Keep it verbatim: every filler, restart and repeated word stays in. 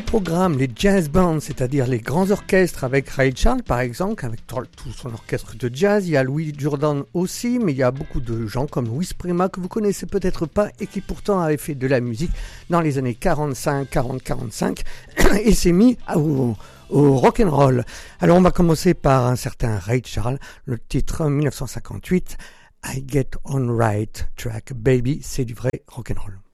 programme les jazz bands, c'est-à-dire les grands orchestres avec Ray Charles par exemple, avec tout son orchestre de jazz. Il y a Louis Jordan aussi, mais il y a beaucoup de gens comme Louis Prima que vous connaissez peut-être pas et qui pourtant avait fait de la musique dans les années quarante-cinq, quarante, quarante-cinq et s'est mis au, au rock and roll. Alors on va commencer par un certain Ray Charles, le titre mille neuf cent cinquante-huit, I Get On Right Track Baby, c'est du vrai rock and roll.